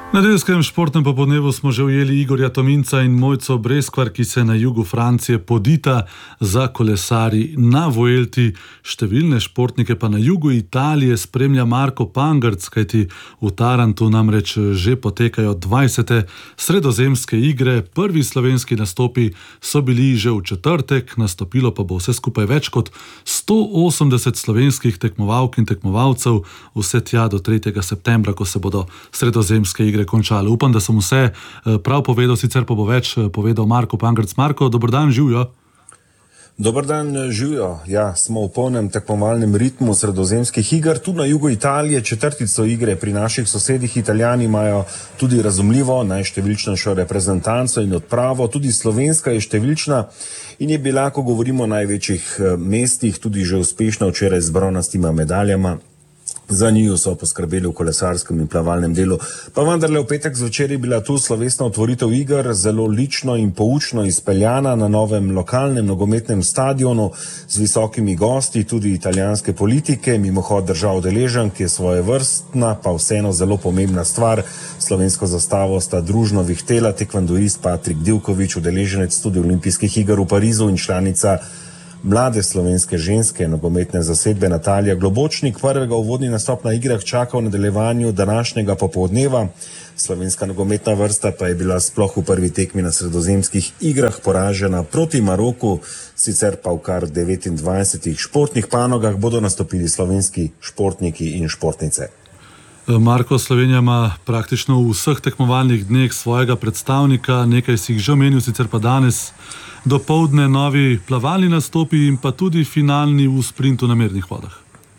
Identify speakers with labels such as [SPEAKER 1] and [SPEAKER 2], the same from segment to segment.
[SPEAKER 1] Na nedeljskem športnem popoldnevu smo že ujeli Igorja Tominca in Mojco Breskvar, ki se na jugu Francije podita za kolesarji na Vuelti. Številne športnike pa na jugu Italije spremlja Marko Pangrc, kajti v Tarantu namreč že potekajo 20. sredozemske igre. Prvi slovenski nastopi so bili že v četrtek, nastopilo pa bo vse skupaj več kot 180 slovenskih tekmovalk in tekmovalcev, vse tja do 3. septembra, ko se bodo sredozemske igre končali. Upam, da sem vse prav povedal, sicer pa bo več povedal Marko Pangrc. Marko, dober dan, živjo.
[SPEAKER 2] Dober dan, živjo. Ja, smo v polnem tekmovalnem ritmu sredozemskih iger. Tu na jugu Italije četrtico igre pri naših sosedih. Italijani imajo tudi razumljivo najštevilčnejšo reprezentanco in odpravo. Tudi slovenska je številčna in je bila, ko govorimo o največjih mestih, tudi že uspešna včeraj z bronastima medaljama. Za njiju so poskrbeli v kolesarskem in plavalnem delu. Pa vendarle v petek zvečer je bila tu slovesna otvoritev iger, zelo lično in poučno izpeljana na novem lokalnem nogometnem stadionu z visokimi gosti, tudi italijanske politike, mimohod držav udeleženk je svojevrstna, pa vseeno zelo pomembna stvar. Slovensko zastavo sta družno vihtela tekvondoist Patrik Divković, udeleženec tudi olimpijskih iger v Parizu in članica mlade slovenske ženske nogometne zasedbe Natalija Globočnik. Prvega uvodni nastop na igrah čaka v nadaljevanju današnjega popoldneva. Slovenska nogometna vrsta pa je bila sploh v prvi tekmi na sredozemskih igrah poražena proti Maroku, sicer pa v kar 29 športnih panogah bodo nastopili slovenski športniki in športnice.
[SPEAKER 1] Marko, Slovenija ima praktično v vseh tekmovalnih dneh svojega predstavnika, nekaj si jih že omenil, sicer pa danes dopoldne novi plavalni nastopi in pa tudi finalni v sprintu na mernih vodah.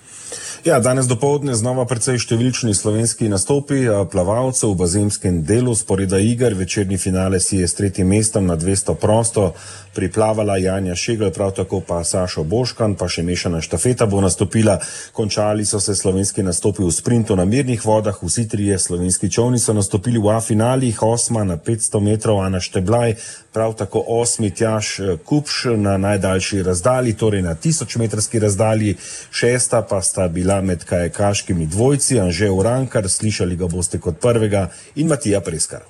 [SPEAKER 2] Ja, danes dopoldne znova precej številčni slovenski nastopi plavalcev v bazenskem delu sporeda iger. Večerni finale si je s 3. mestom na 200 prosto priplavala Janja Šegl, prav tako pa Sašo Boškan, pa še mešana štafeta bo nastopila. Končali so se slovenski nastopi v sprintu na mirnih vodah. Vsi trije slovenski čovni so nastopili v A-finalih, 8. na 500 metrov Ana Šteblaj, prav tako 8. Tjaž Kupš na najdaljši razdalji, torej na 1000-metrski razdalji, 6. pa sta bila med kajakaškimi dvojci Anže Urankar, slišali ga boste kot prvega, in Matija Preskar.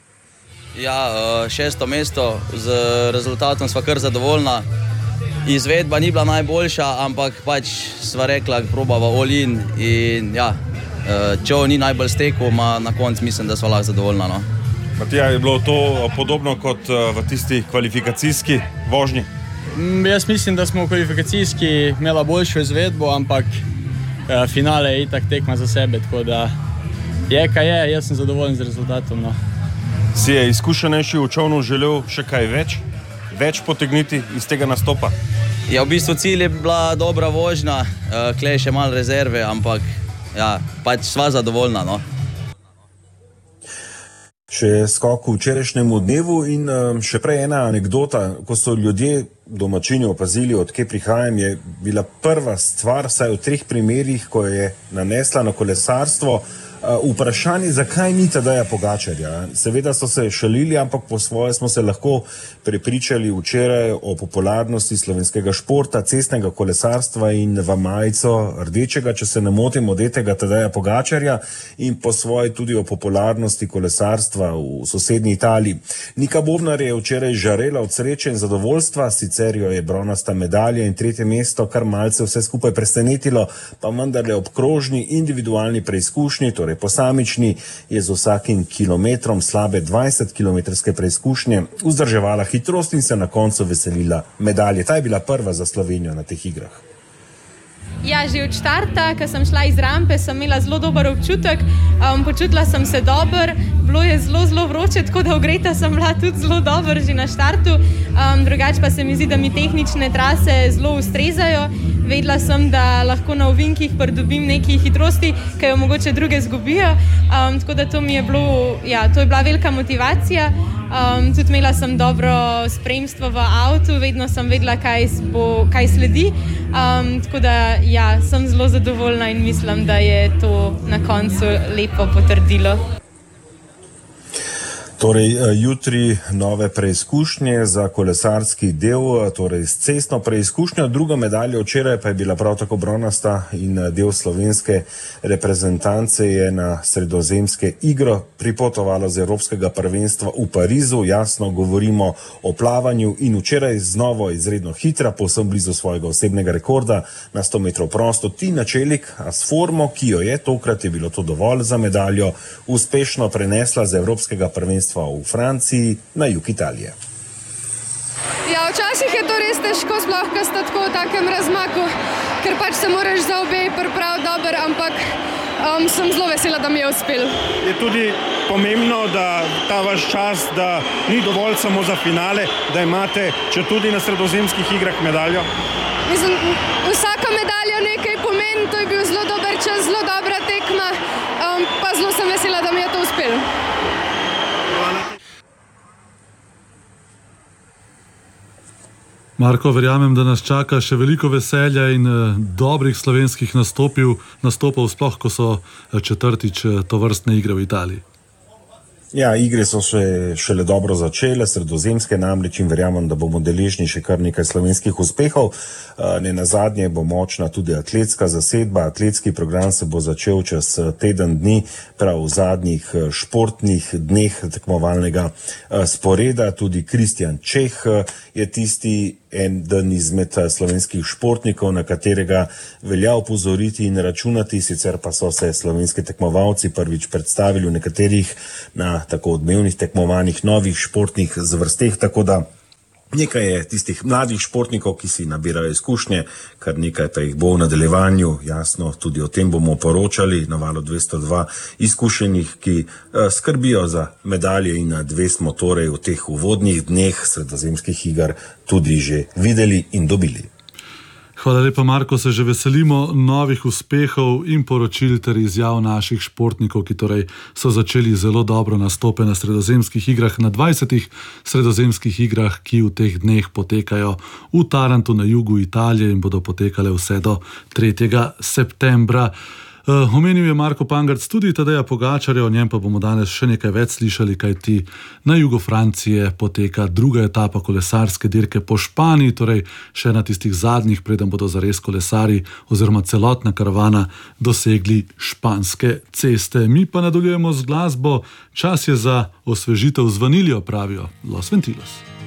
[SPEAKER 3] Ja, 6. mesto, z rezultatom sva kar zadovoljna. Izvedba ni bila najboljša, ampak pač sva rekla, probava all in ja, čov ni najbolj stekel, na koncu mislim, da sva lahko zadovoljna. No.
[SPEAKER 4] Matija, je bilo to podobno kot v tisti kvalifikacijski vožnji?
[SPEAKER 5] Jaz mislim, da smo v kvalifikacijski imela boljšo izvedbo, ampak finale je itak tekma za sebe, tako da je kaj je, jaz sem zadovoljen z rezultatom. No.
[SPEAKER 4] Si je izkušenejši v čovnu želel še kaj več potegniti iz tega nastopa?
[SPEAKER 3] Ja, v bistvu cilj je bila dobra vožnja, klej še malo rezerve, ampak ja, pač sva zadovoljna. No.
[SPEAKER 2] Še skok v včerajšnjemu dnevu in še prej ena anekdota, ko so ljudje domačini opazili, od kje prihajam, je bila prva stvar, saj v 3 primerih, ko je nanesla na kolesarstvo, vprašanje, zakaj ni Tadeja Pogačarja. Seveda so se šalili, ampak po svoje smo se lahko prepričali včeraj o popularnosti slovenskega športa, cestnega kolesarstva in v majico rdečega, če se ne motim, odetega Tadeja Pogačarja, in po svoje tudi o popularnosti kolesarstva v sosednji Italiji. Nika Bobnar je včeraj žarela od sreče in zadovoljstva, sicer jo je bronasta medalja in 3. mesto kar malce vse skupaj presenetilo, pa vendarle ob krožni individualni preizkušnji, torej posamični, je z vsakim kilometrom slabe 20-kilometrske preizkušnje vzdrževala hitrost in se na koncu veselila medalje. Ta je bila prva za Slovenijo na teh igrah.
[SPEAKER 6] Ja, že od štarta, ko sem šla iz rampe, sem imela zelo dober občutek, počutila sem se dobro, bilo je zelo vroče, tako da ogreta sem bila tudi zelo dobro že na štartu, drugače pa se mi zdi, da mi tehnične trase zelo ustrezajo. Vedela sem, da lahko na ovinkih pridobim neki hitrosti, ki jo mogoče druge zgubijo, tako da to je bila velika motivacija. Tudi imela sem dobro spremstvo v avtu, vedno sem vedela, kaj sledi, tako da ja, sem zelo zadovoljna in mislim, da je to na koncu lepo potrdilo.
[SPEAKER 2] Torej, jutri nove preizkušnje za kolesarski del, torej s cestno preizkušnjo. Druga medalja včeraj pa je bila prav tako bronasta in del slovenske reprezentance je na sredozemske igre pripotovalo z Evropskega prvenstva v Parizu. Jasno govorimo o plavanju in včeraj znova izredno hitra, povsem blizu svojega osebnega rekorda na 100 metrov prosto. Tina Čelik, a s formo, ki jo je, tokrat je bilo to dovolj za medaljo, uspešno prenesla z Evropskega prvenstva v Franciji na jug Italije.
[SPEAKER 7] Ja, včasih je to res težko, sploh ko sta tako v takem razmaku, ker pač se moraš za obe pripraviti dobro, ampak sem zelo vesela, da mi je uspelo.
[SPEAKER 4] Je tudi pomembno, da ta vaš čas, da ni dovolj samo za finale, da imate, če tudi na sredozemskih igrah, medaljo?
[SPEAKER 7] Mislim, vsaka medalja nekaj pomeni, to je bil zelo dober čas, zelo dobra tekma, pa zelo sem vesela, da mi je to uspelo.
[SPEAKER 1] Marko, verjamem, da nas čaka še veliko veselja in dobrih slovenskih nastopov, sploh ko so četrtič tovrstne igre v Italiji.
[SPEAKER 2] Ja, igre so šele dobro začele, sredozemske namreč, in verjamem, da bomo deležni še kar nekaj slovenskih uspehov. Ne nazadnje bo močna tudi atletska zasedba. Atletski program se bo začel čez teden dni, prav v zadnjih športnih dneh tekmovalnega sporeda. Tudi Kristjan Čeh je tisti eden izmed slovenskih športnikov, na katerega velja opozoriti in računati, sicer pa so se slovenski tekmovalci prvič predstavili v nekaterih na tako odmevnih tekmovanjih novih športnih zvrsteh, tako da nekaj je tistih mladih športnikov, ki si nabirajo izkušnje, kar nekaj pa jih bo v nadaljevanju, jasno, tudi o tem bomo poročali na Valu 202 izkušenih, ki skrbijo za medalje, in dve smo torej v teh uvodnih dneh sredozemskih iger tudi že videli in dobili.
[SPEAKER 1] Hvala lepa, Marko, se že veselimo novih uspehov in poročil ter izjav naših športnikov, ki torej so začeli zelo dobro nastope na sredozemskih igrah, na 20 sredozemskih igrah, ki v teh dneh potekajo v Tarantu na jugu Italije in bodo potekale vse do 3. septembra. Omenil je Marko Pangarc tudi Tadeja Pogačarja, o njem pa bomo danes še nekaj več slišali, kajti na jugu Francije poteka druga etapa kolesarske dirke po Španiji, torej še na tistih zadnjih, preden bodo zares kolesari oziroma celotna karavana dosegli španske ceste. Mi pa nadaljujemo z glasbo, čas je za osvežitev z vaniljo, pravijo Los Ventilos.